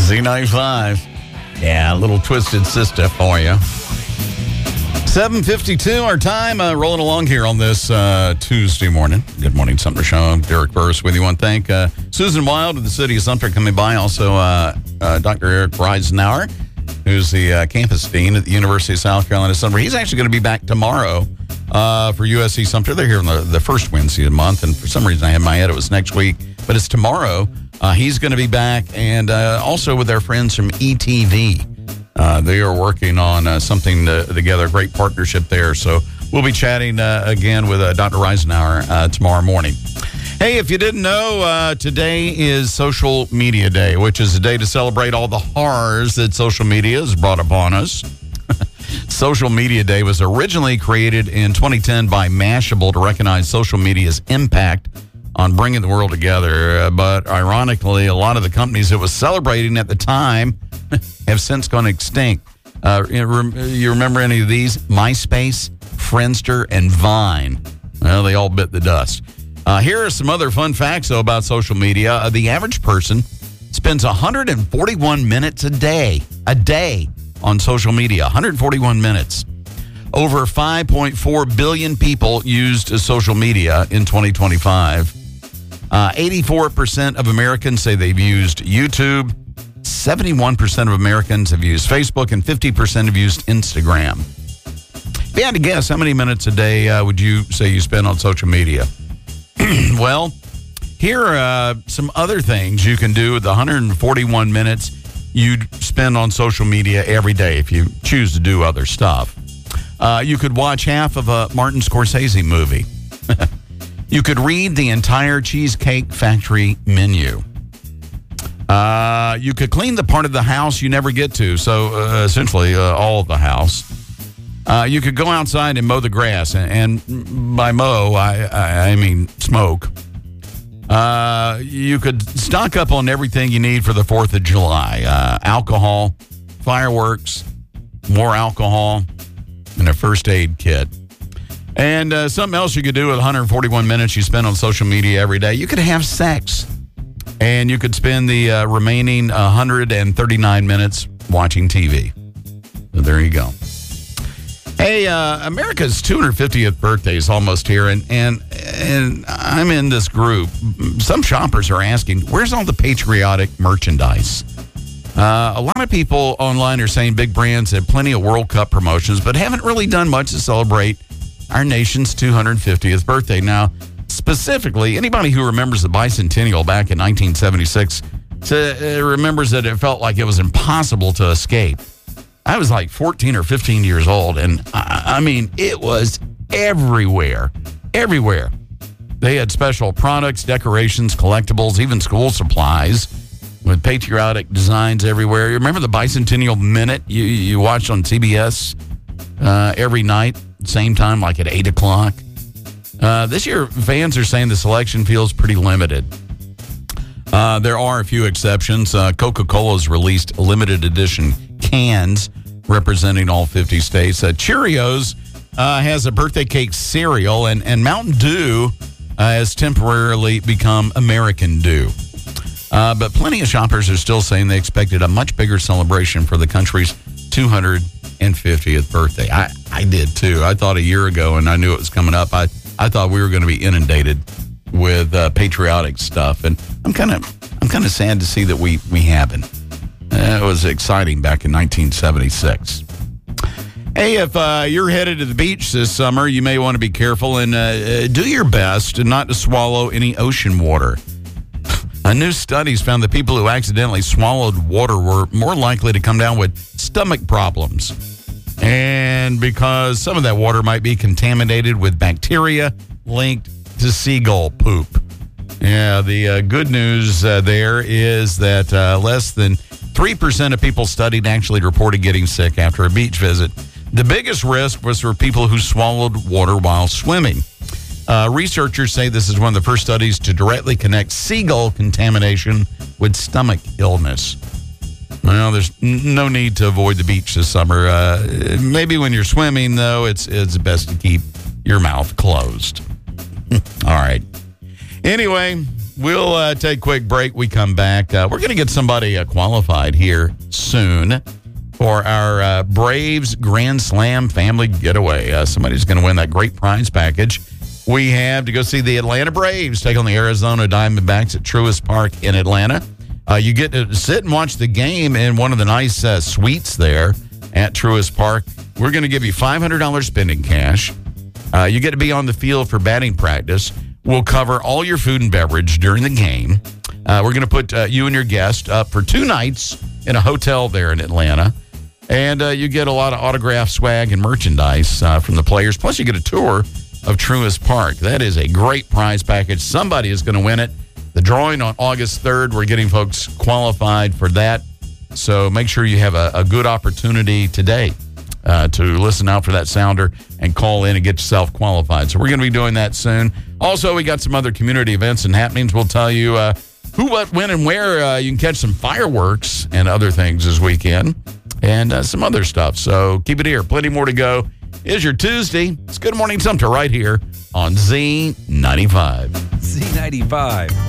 Z95. Yeah, a little Twisted Sister for you. 7:52 our time, rolling along here on this Tuesday morning. Good morning, Sumter Show. Derek Burris with you. Want to thank Susan Wild of the city of Sumter coming by. Also, Dr. Eric Reisenauer, who's the campus dean at the University of South Carolina, Sumter. He's actually going to be back tomorrow for USC Sumter. They're here on the first Wednesday of the month, and for some reason I had in my head it was next week, but it's tomorrow. He's going to be back, and also with our friends from ETV. They are working on something together, a great partnership there. So we'll be chatting again with Dr. Reisenauer tomorrow morning. Hey, if you didn't know, today is Social Media Day, which is a day to celebrate all the horrors that social media has brought upon us. Social Media Day was originally created in 2010 by Mashable to recognize social media's impact on bringing the world together. But ironically, a lot of the companies it was celebrating at the time have since gone extinct. You remember any of these? MySpace, Friendster, and Vine. Well, they all bit the dust. Here are some other fun facts, though, about social media. The average person spends 141 minutes a day on social media. 141 minutes. Over 5.4 billion people used social media in 2025. 84% of Americans say they've used YouTube. 71% of Americans have used Facebook, and 50% have used Instagram. If you had to guess, how many minutes a day would you say you spend on social media? Well, here are some other things you can do with the 141 minutes you'd spend on social media every day if you choose to do other stuff. You could watch half of a Martin Scorsese movie. You could read the entire Cheesecake Factory menu. You could clean the part of the house you never get to, so essentially all of the house. You could go outside and mow the grass, and by mow, I mean smoke. You could stock up on everything you need for the 4th of July. Alcohol, fireworks, more alcohol, and a first aid kit. And something else you could do with 141 minutes you spend on social media every day, you could have sex. And you could spend the remaining 139 minutes watching TV. So there you go. Hey, America's 250th birthday is almost here, and I'm in this group. Some shoppers are asking, where's all the patriotic merchandise? A lot of people online are saying big brands have plenty of World Cup promotions, but haven't really done much to celebrate our nation's 250th birthday. Now, specifically, anybody who remembers the bicentennial back in 1976 remembers that it felt like it was impossible to escape. I was like 14 or 15 years old, and I mean, it was everywhere. Everywhere. They had special products, decorations, collectibles, even school supplies with patriotic designs everywhere. You remember the Bicentennial Minute you watched on CBS every night, same time, like at 8 o'clock? This year, fans are saying the selection feels pretty limited. There are a few exceptions. Coca-Cola's released limited edition cans representing all 50 states. Cheerios has a birthday cake cereal, and Mountain Dew has temporarily become American Dew. But plenty of shoppers are still saying they expected a much bigger celebration for the country's 250th birthday. I did too. I thought a year ago, and I knew it was coming up. I thought we were going to be inundated with patriotic stuff, and I'm kind of sad to see that we haven't. It was exciting back in 1976. Hey, if you're headed to the beach this summer, you may want to be careful and do your best not to swallow any ocean water. A new study's found that people who accidentally swallowed water were more likely to come down with stomach problems. And because some of that water might be contaminated with bacteria linked to seagull poop. Yeah, the good news there is that less than 3% of people studied actually reported getting sick after a beach visit. The biggest risk was for people who swallowed water while swimming. Researchers say this is one of the first studies to directly connect seagull contamination with stomach illness. Well, there's no need to avoid the beach this summer. Maybe when you're swimming, though, it's best to keep your mouth closed. All right. Anyway, we'll take a quick break. We come back. We're going to get somebody qualified here soon for our Braves Grand Slam family getaway. Somebody's going to win that great prize package. We have to go see the Atlanta Braves take on the Arizona Diamondbacks at Truist Park in Atlanta. You get to sit and watch the game in one of the nice suites there at Truist Park. We're going to give you $500 spending cash. You get to be on the field for batting practice. We'll cover all your food and beverage during the game. We're going to put you and your guest up for 2 nights in a hotel there in Atlanta. And you get a lot of autograph swag and merchandise from the players. Plus, you get a tour of Truist Park. That is a great prize package. Somebody is going to win it. The drawing on August 3rd, we're getting folks qualified for that. So make sure you have a good opportunity today to listen out for that sounder and call in and get yourself qualified. So we're going to be doing that soon. Also, we got some other community events and happenings. We'll tell you who, what, when, and where. You can catch some fireworks and other things this weekend and some other stuff. So keep it here. Plenty more to go. It's your Tuesday. It's Good Morning Sumter right here on Z95. Z95.